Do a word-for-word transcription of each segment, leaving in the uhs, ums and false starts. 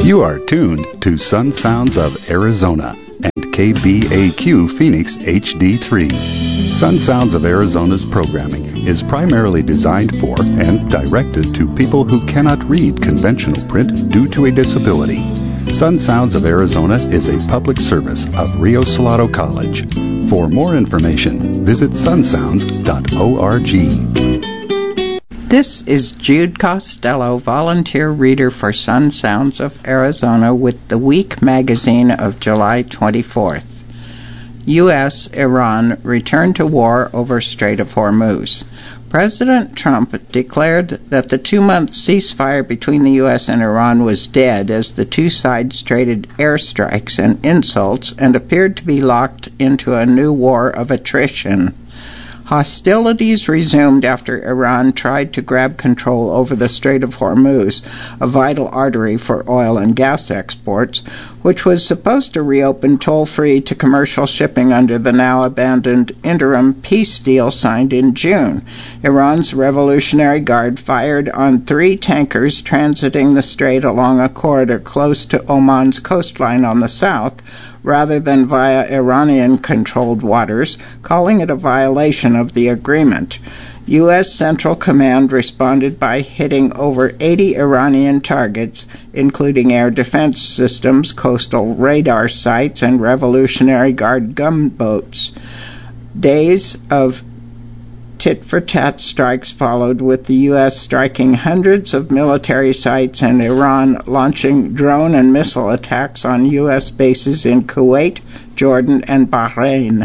You are tuned to Sun Sounds of Arizona and K B A Q Phoenix H D three. Sun Sounds of Arizona's programming is primarily designed for and directed to people who cannot read conventional print due to a disability. Sun Sounds of Arizona is a public service of Rio Salado College. For more information, visit sun sounds dot org. This is Jude Costello, volunteer reader for Sun Sounds of Arizona with the Week magazine of July twenty-fourth. U S Iran returned to war over Strait of Hormuz. President Trump declared that the two-month ceasefire between the U S and Iran was dead as the two sides traded airstrikes and insults and appeared to be locked into a new war of attrition. Hostilities resumed after Iran tried to grab control over the Strait of Hormuz, a vital artery for oil and gas exports, which was supposed to reopen toll-free to commercial shipping under the now-abandoned interim peace deal signed in June. Iran's Revolutionary Guard fired on three tankers transiting the strait along a corridor close to Oman's coastline on the south, rather than via Iranian-controlled waters, calling it a violation of the agreement. U S Central Command responded by hitting over eighty Iranian targets, including air defense systems, coastal radar sites, and Revolutionary Guard gunboats. Days of tit-for-tat strikes followed, with the U S striking hundreds of military sites and Iran launching drone and missile attacks on U S bases in Kuwait, Jordan, and Bahrain.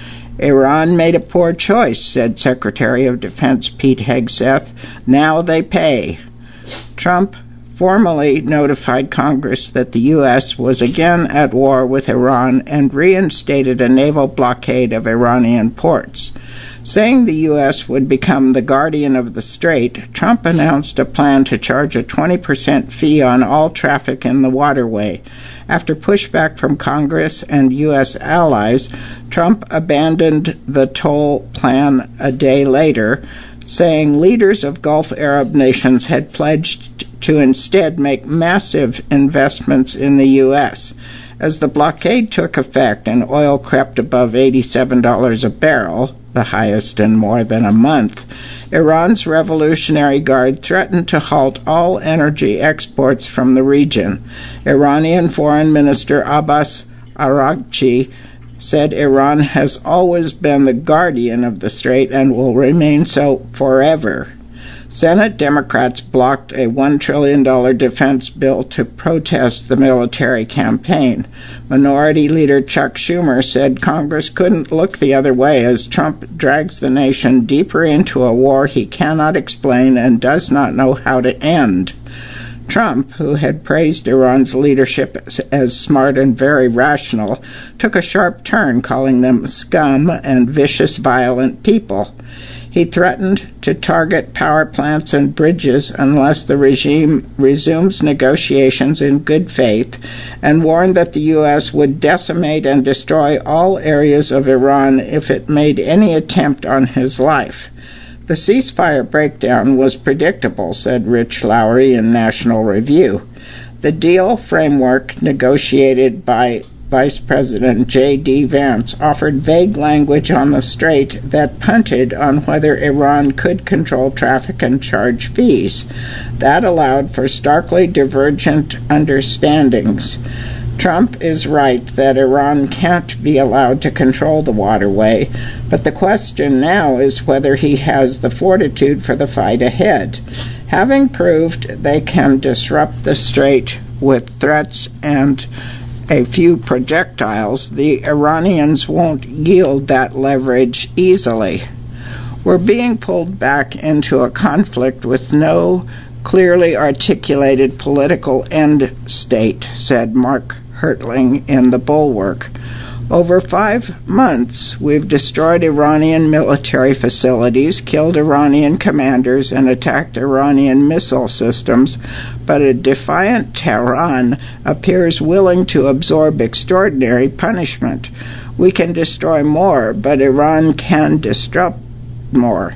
Iran made a poor choice, said Secretary of Defense Pete Hegseth. Now they pay. Trump formally notified Congress that the U S was again at war with Iran and reinstated a naval blockade of Iranian ports. Saying the U S would become the guardian of the strait, Trump announced a plan to charge a twenty percent fee on all traffic in the waterway. After pushback from Congress and U S allies, Trump abandoned the toll plan a day later, saying leaders of Gulf Arab nations had pledged to instead make massive investments in the U S. As the blockade took effect and oil crept above eighty-seven dollars a barrel, the highest in more than a month, Iran's Revolutionary Guard threatened to halt all energy exports from the region. Iranian Foreign Minister Abbas Araghchi said Iran has always been the guardian of the strait and will remain so forever. Senate Democrats blocked a one trillion dollars defense bill to protest the military campaign. Minority Leader Chuck Schumer said Congress couldn't look the other way as Trump drags the nation deeper into a war he cannot explain and does not know how to end. Trump, who had praised Iran's leadership as smart and very rational, took a sharp turn, calling them scum and vicious, violent people. He threatened to target power plants and bridges unless the regime resumes negotiations in good faith, and warned that the U S would decimate and destroy all areas of Iran if it made any attempt on his life. The ceasefire breakdown was predictable, said Rich Lowry in National Review. The deal framework negotiated by Vice President J D Vance offered vague language on the strait that punted on whether Iran could control traffic and charge fees. That allowed for starkly divergent understandings. Trump is right that Iran can't be allowed to control the waterway, but the question now is whether he has the fortitude for the fight ahead. Having proved they can disrupt the strait with threats and a few projectiles, the Iranians won't yield that leverage easily. We're being pulled back into a conflict with no clearly articulated political end state, said Mark Hertling in The Bulwark. Over five months, we've destroyed Iranian military facilities, killed Iranian commanders, and attacked Iranian missile systems, but a defiant Tehran appears willing to absorb extraordinary punishment. We can destroy more, but Iran can disrupt more.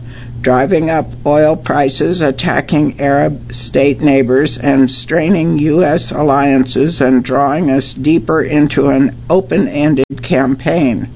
driving up oil prices, attacking Arab state neighbors, and straining U S alliances and drawing us deeper into an open-ended campaign.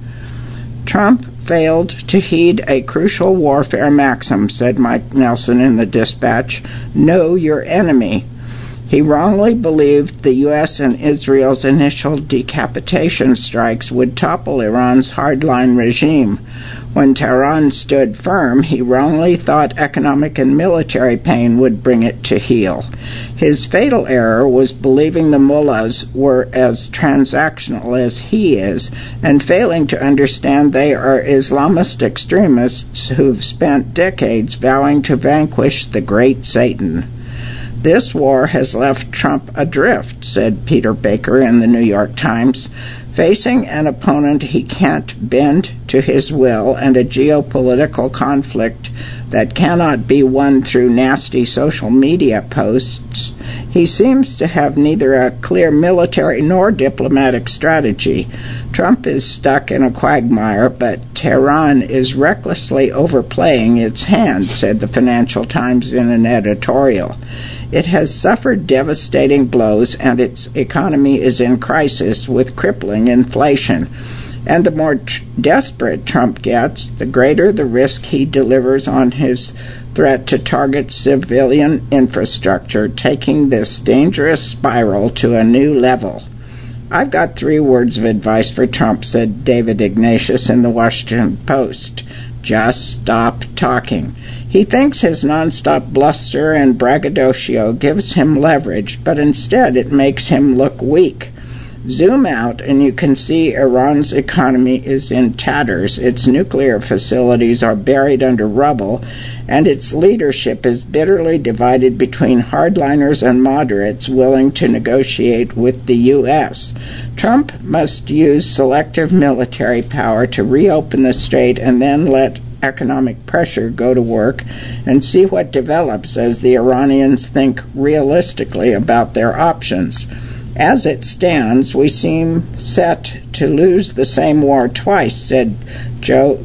Trump failed to heed a crucial warfare maxim, said Mike Nelson in the Dispatch, know your enemy. He wrongly believed the U S and Israel's initial decapitation strikes would topple Iran's hardline regime. When Tehran stood firm, he wrongly thought economic and military pain would bring it to heel. His fatal error was believing the mullahs were as transactional as he is, and failing to understand they are Islamist extremists who've spent decades vowing to vanquish the great Satan. This war has left Trump adrift, said Peter Baker in the New York Times, facing an opponent he can't bend to his will and a geopolitical conflict that cannot be won through nasty social media posts. He seems to have neither a clear military nor diplomatic strategy. Trump is stuck in a quagmire, but Tehran is recklessly overplaying its hand, said the Financial Times in an editorial. It has suffered devastating blows, and its economy is in crisis with crippling inflation. And the more tr- desperate Trump gets, the greater the risk he delivers on his threat to target civilian infrastructure, taking this dangerous spiral to a new level. I've got three words of advice for Trump, said David Ignatius in the Washington Post. Just stop talking. He thinks his nonstop bluster and braggadocio gives him leverage, but instead it makes him look weak. Zoom out and you can see Iran's economy is in tatters, its nuclear facilities are buried under rubble, and its leadership is bitterly divided between hardliners and moderates willing to negotiate with the U S. Trump must use selective military power to reopen the strait and then let economic pressure go to work and see what develops as the Iranians think realistically about their options. As it stands, we seem set to lose the same war twice, said Joe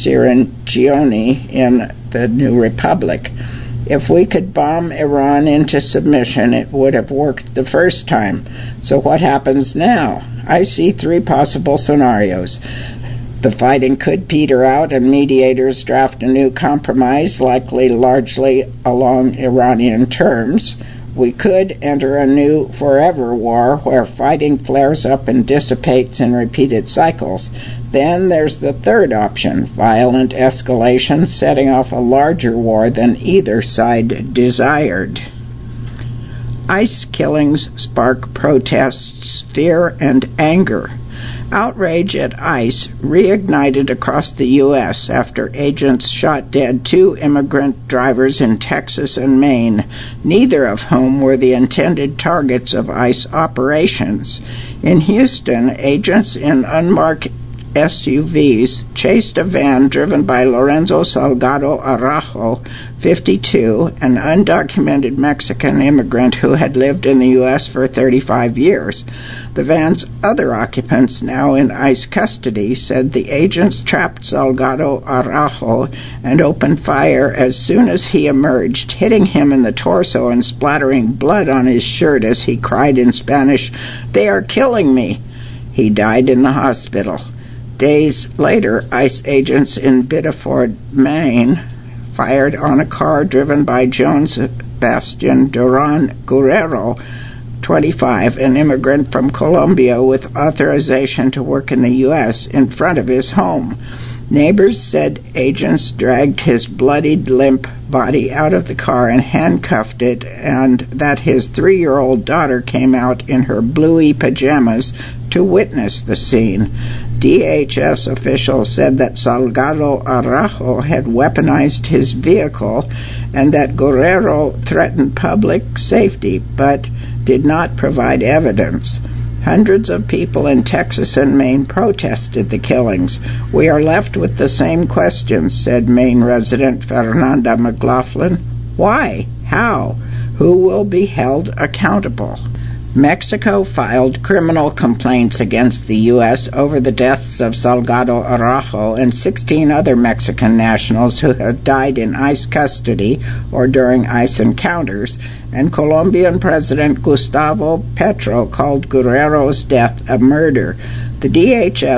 Ciringioni in the New Republic. If we could bomb Iran into submission, it would have worked the first time. So what happens now? I see three possible scenarios. The fighting could peter out and mediators draft a new compromise, likely largely along Iranian terms. We could enter a new forever war where fighting flares up and dissipates in repeated cycles. Then there's the third option, violent escalation setting off a larger war than either side desired. ICE killings spark protests, fear, and anger. Outrage at ICE reignited across the U S after agents shot dead two immigrant drivers in Texas and Maine, neither of whom were the intended targets of ICE operations. In Houston, agents in unmarked S U Vs chased a van driven by Lorenzo Salgado Araujo, fifty-two, an undocumented Mexican immigrant who had lived in the U S for thirty-five years. The van's other occupants, now in ICE custody, said the agents trapped Salgado Araujo and opened fire as soon as he emerged, hitting him in the torso and splattering blood on his shirt as he cried in Spanish, "They are killing me!" He died in the hospital. Days later, ICE agents in Biddeford, Maine, fired on a car driven by Joan Sebastian Duran Guerrero, twenty-five, an immigrant from Colombia with authorization to work in the U S, in front of his home. Neighbors said agents dragged his bloodied, limp body out of the car and handcuffed it, and that his three-year-old daughter came out in her bluey pajamas to witness the scene. D H S officials said that Salgado Araujo had weaponized his vehicle and that Guerrero threatened public safety, but did not provide evidence. Hundreds of people in Texas and Maine protested the killings. We are left with the same questions, said Maine resident Fernanda McLaughlin. Why? How? Who will be held accountable? Mexico filed criminal complaints against the U S over the deaths of Salgado Araujo and sixteen other Mexican nationals who have died in ICE custody or during ICE encounters, and Colombian President Gustavo Petro called Guerrero's death a murder. The D H S